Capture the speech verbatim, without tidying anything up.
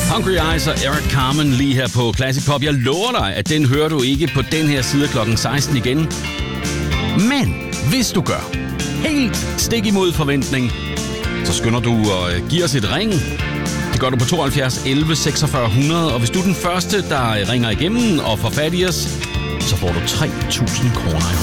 Hungry Eyes og Eric Carmen lige her på Classic Pop. Jeg lover dig, at den hører du ikke på den her side klokken seksten igen. Men hvis du gør helt stik imod forventning, så skynder du at give os et ring. Det gør du på tooghalvfjerds elleve seksogfyrre hundrede, og hvis du er den første, der ringer igennem og får fat i os, så får du tre tusind kroner i hånden.